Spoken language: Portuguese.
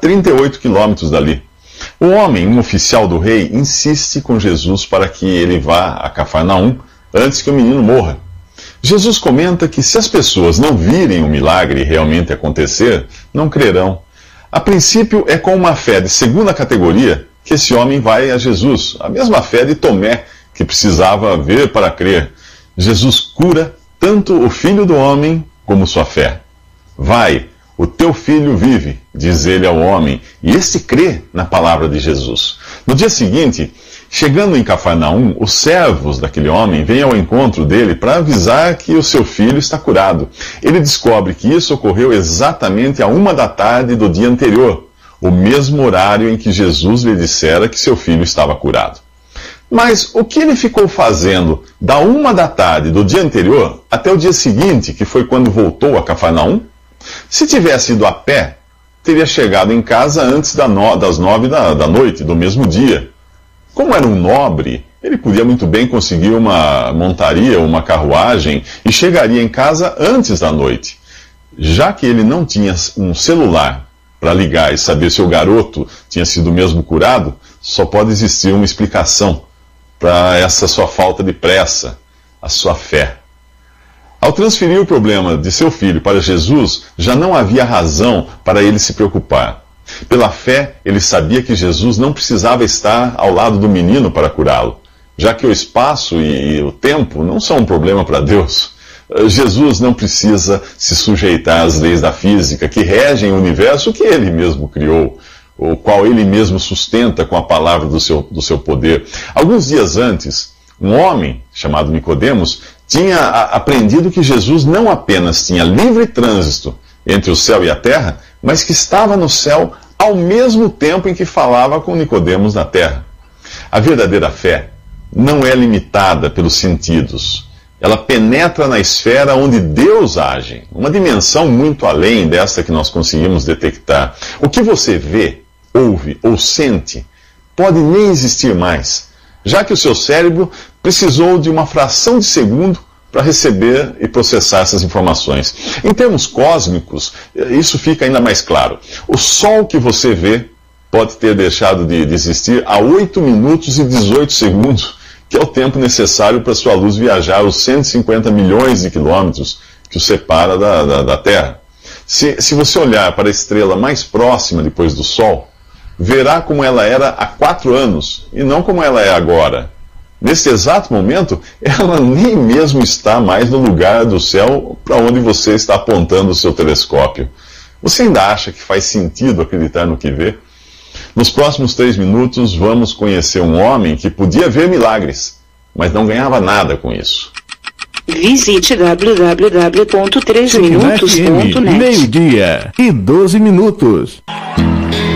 38 quilômetros dali. O homem, um oficial do rei, insiste com Jesus para que ele vá a Cafarnaum antes que o menino morra. Jesus comenta que se as pessoas não virem o milagre realmente acontecer, não crerão. A princípio, é com uma fé de segunda categoria que esse homem vai a Jesus, a mesma fé de Tomé, que precisava ver para crer. Jesus cura tanto o filho do homem como sua fé. Vai, o teu filho vive, diz ele ao homem, e este crê na palavra de Jesus. No dia seguinte, chegando em Cafarnaum, os servos daquele homem vêm ao encontro dele para avisar que o seu filho está curado. Ele descobre que isso ocorreu exatamente à 1h do dia anterior, o mesmo horário em que Jesus lhe dissera que seu filho estava curado. Mas o que ele ficou fazendo da 1h do dia anterior até o dia seguinte, que foi quando voltou a Cafarnaum? Se tivesse ido a pé, teria chegado em casa antes das 9 da noite do mesmo dia. Como era um nobre, ele podia muito bem conseguir uma montaria, uma carruagem, e chegaria em casa antes da noite. Já que ele não tinha um celular para ligar e saber se o garoto tinha sido mesmo curado, só pode existir uma explicação para essa sua falta de pressa, a sua fé. Ao transferir o problema de seu filho para Jesus, já não havia razão para ele se preocupar. Pela fé, ele sabia que Jesus não precisava estar ao lado do menino para curá-lo, já que o espaço e o tempo não são um problema para Deus. Jesus não precisa se sujeitar às leis da física que regem o universo que ele mesmo criou, o qual ele mesmo sustenta com a palavra do seu poder. Alguns dias antes, um homem chamado Nicodemos tinha aprendido que Jesus não apenas tinha livre trânsito entre o céu e a terra, mas que estava no céu ao mesmo tempo em que falava com Nicodemos na terra. A verdadeira fé não é limitada pelos sentidos. Ela penetra na esfera onde Deus age, uma dimensão muito além desta que nós conseguimos detectar. O que você vê, ouve ou sente pode nem existir mais, já que o seu cérebro precisou de uma fração de segundo para receber e processar essas informações. Em termos cósmicos, isso fica ainda mais claro. O Sol que você vê pode ter deixado de existir há 8 minutos e 18 segundos, que é o tempo necessário para sua luz viajar os 150 milhões de quilômetros que o separa da Terra. Se você olhar para a estrela mais próxima depois do Sol, verá como ela era há 4 anos, e não como ela é agora. Nesse exato momento, ela nem mesmo está mais no lugar do céu para onde você está apontando o seu telescópio. Você ainda acha que faz sentido acreditar no que vê? Nos próximos 3 minutos, vamos conhecer um homem que podia ver milagres, mas não ganhava nada com isso. Visite www.3minutos.net. Meio-dia e 12 minutos.